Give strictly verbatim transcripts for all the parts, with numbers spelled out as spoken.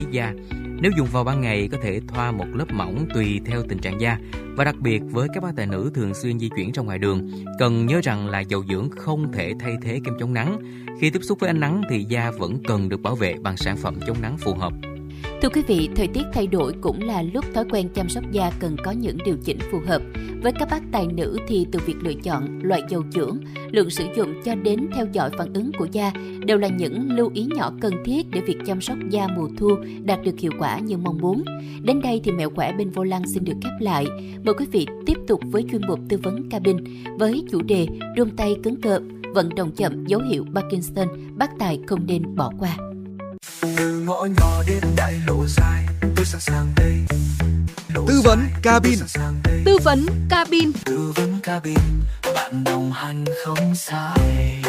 da. Nếu dùng vào ban ngày có thể thoa một lớp mỏng tùy theo tình trạng da. Và đặc biệt với các bác tài nữ thường xuyên di chuyển ra ngoài đường, cần nhớ rằng là dầu dưỡng không thể thay thế kem chống nắng. Khi tiếp xúc với ánh nắng thì da vẫn cần được bảo vệ bằng sản phẩm chống nắng phù hợp. Thưa quý vị, thời tiết thay đổi cũng là lúc thói quen chăm sóc da cần có những điều chỉnh phù hợp. Với các bác tài nữ thì từ việc lựa chọn loại dầu dưỡng, lượng sử dụng cho đến theo dõi phản ứng của da đều là những lưu ý nhỏ cần thiết để việc chăm sóc da mùa thu đạt được hiệu quả như mong muốn. Đến đây thì Mẹo Khỏe bên vô lăng xin được khép lại. Mời quý vị tiếp tục với chuyên mục tư vấn cabin với chủ đề rung tay cứng cợp, vận động chậm dấu hiệu Parkinson, bác tài không nên bỏ qua. Từ ngõ nhỏ đến đại lộ dài, tôi sẵn sàng đây. Tư vấn cabin. Tư vấn cabin. Tư vấn cabin, bạn đồng hành không sai.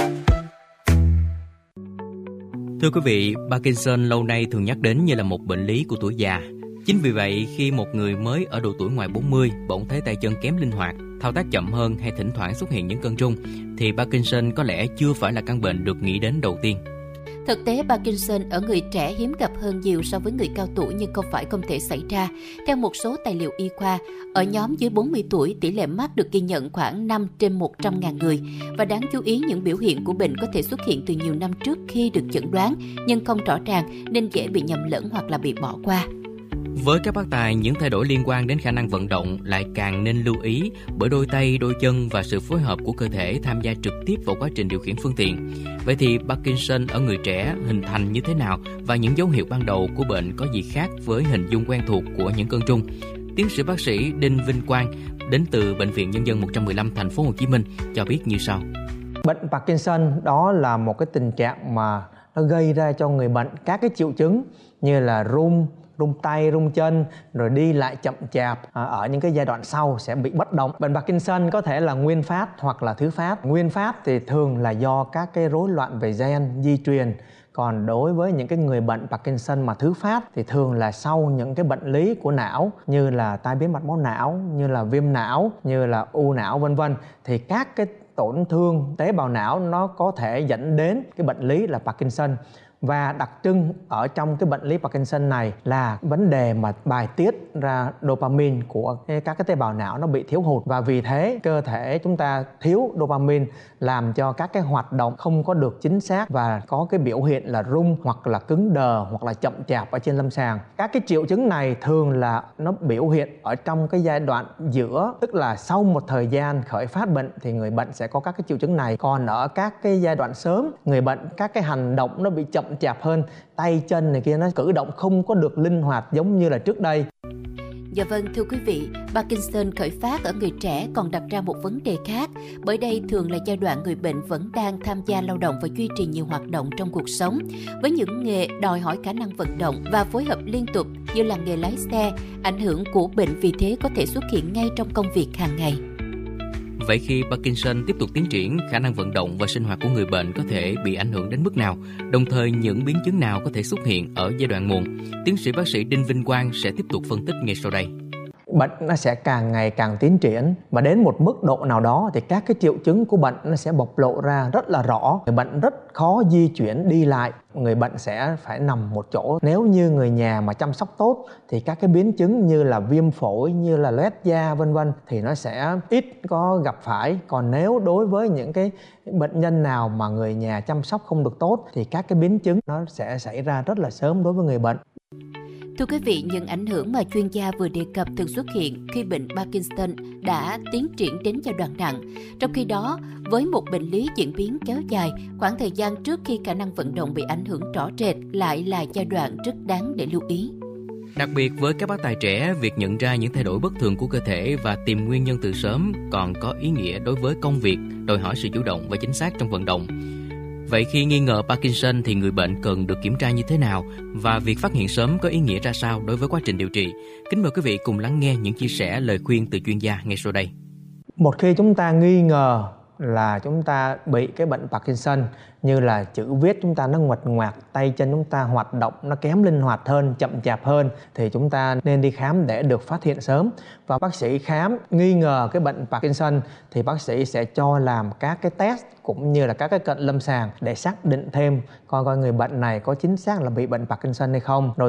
Thưa quý vị, Parkinson lâu nay thường nhắc đến như là một bệnh lý của tuổi già. Chính vì vậy, khi một người mới ở độ tuổi ngoài bốn mươi bỗng thấy tay chân kém linh hoạt, thao tác chậm hơn hay thỉnh thoảng xuất hiện những cơn rung, thì Parkinson có lẽ chưa phải là căn bệnh được nghĩ đến đầu tiên. Thực tế, Parkinson ở người trẻ hiếm gặp hơn nhiều so với người cao tuổi nhưng không phải không thể xảy ra. Theo một số tài liệu y khoa, ở nhóm dưới bốn mươi tuổi, tỷ lệ mắc được ghi nhận khoảng năm trên một trăm nghìn người. Và đáng chú ý, những biểu hiện của bệnh có thể xuất hiện từ nhiều năm trước khi được chẩn đoán, nhưng không rõ ràng nên dễ bị nhầm lẫn hoặc là bị bỏ qua. Với các bác tài, những thay đổi liên quan đến khả năng vận động lại càng nên lưu ý bởi đôi tay, đôi chân và sự phối hợp của cơ thể tham gia trực tiếp vào quá trình điều khiển phương tiện. Vậy thì Parkinson ở người trẻ hình thành như thế nào và những dấu hiệu ban đầu của bệnh có gì khác với hình dung quen thuộc của những cơn rung? Tiến sĩ bác sĩ Đinh Vinh Quang đến từ Bệnh viện Nhân dân một trăm mười lăm thành phố Hồ Chí Minh cho biết như sau. Bệnh Parkinson đó là một cái tình trạng mà nó gây ra cho người bệnh các cái triệu chứng như là rung, rung tay, rung chân, rồi đi lại chậm chạp, à, ở những cái giai đoạn sau sẽ bị bất động. Bệnh Parkinson có thể là nguyên phát hoặc là thứ phát. Nguyên phát thì thường là do các cái rối loạn về gen di truyền. Còn đối với những cái người bệnh Parkinson mà thứ phát thì thường là sau những cái bệnh lý của não như là tai biến mạch máu não, như là viêm não, như là u não vân vân, thì các cái tổn thương tế bào não nó có thể dẫn đến cái bệnh lý là Parkinson. Và đặc trưng ở trong cái bệnh lý Parkinson này là vấn đề mà bài tiết ra dopamine của các cái tế bào não nó bị thiếu hụt. Và vì thế cơ thể chúng ta thiếu dopamine làm cho các cái hoạt động không có được chính xác và có cái biểu hiện là rung hoặc là cứng đờ hoặc là chậm chạp ở trên lâm sàng. Các cái triệu chứng này thường là nó biểu hiện ở trong cái giai đoạn giữa, tức là sau một thời gian khởi phát bệnh thì người bệnh sẽ có các cái triệu chứng này. Còn ở các cái giai đoạn sớm, người bệnh các cái hành động nó bị chậm chạp hơn, tay chân này kia nó cử động không có được linh hoạt giống như là trước đây. Dạ vâng, thưa quý vị, Parkinson khởi phát ở người trẻ còn đặt ra một vấn đề khác, bởi đây thường là giai đoạn người bệnh vẫn đang tham gia lao động và duy trì nhiều hoạt động trong cuộc sống, với những nghề đòi hỏi khả năng vận động và phối hợp liên tục như là nghề lái xe. Ảnh hưởng của bệnh vì thế có thể xuất hiện ngay trong công việc hàng ngày. Vậy khi Parkinson tiếp tục tiến triển, khả năng vận động và sinh hoạt của người bệnh có thể bị ảnh hưởng đến mức nào? Đồng thời, những biến chứng nào có thể xuất hiện ở giai đoạn muộn? Tiến sĩ bác sĩ Đinh Vinh Quang sẽ tiếp tục phân tích ngay sau đây. Bệnh nó sẽ càng ngày càng tiến triển và đến một mức độ nào đó thì các cái triệu chứng của bệnh nó sẽ bộc lộ ra rất là rõ. Người bệnh rất khó di chuyển đi lại, người bệnh sẽ phải nằm một chỗ. Nếu như người nhà mà chăm sóc tốt thì các cái biến chứng như là viêm phổi, như là loét da vân vân thì nó sẽ ít có gặp phải. Còn nếu đối với những cái bệnh nhân nào mà người nhà chăm sóc không được tốt thì các cái biến chứng nó sẽ xảy ra rất là sớm đối với người bệnh. Thưa quý vị, những ảnh hưởng mà chuyên gia vừa đề cập thường xuất hiện khi bệnh Parkinson đã tiến triển đến giai đoạn nặng. Trong khi đó, với một bệnh lý diễn biến kéo dài, khoảng thời gian trước khi khả năng vận động bị ảnh hưởng rõ rệt lại là giai đoạn rất đáng để lưu ý. Đặc biệt với các bác tài trẻ, việc nhận ra những thay đổi bất thường của cơ thể và tìm nguyên nhân từ sớm còn có ý nghĩa đối với công việc, đòi hỏi sự chủ động và chính xác trong vận động. Vậy khi nghi ngờ Parkinson thì người bệnh cần được kiểm tra như thế nào và việc phát hiện sớm có ý nghĩa ra sao đối với quá trình điều trị? Kính mời quý vị cùng lắng nghe những chia sẻ, lời khuyên từ chuyên gia ngay sau đây. Một khi chúng ta nghi ngờ là chúng ta bị cái bệnh Parkinson, như là chữ viết chúng ta nó nguệch ngoạc, tay chân chúng ta hoạt động nó kém linh hoạt hơn, chậm chạp hơn, thì chúng ta nên đi khám để được phát hiện sớm. Và bác sĩ khám nghi ngờ cái bệnh Parkinson thì bác sĩ sẽ cho làm các cái test cũng như là các cái cận lâm sàng để xác định thêm coi coi người bệnh này có chính xác là bị bệnh Parkinson hay không. Rồi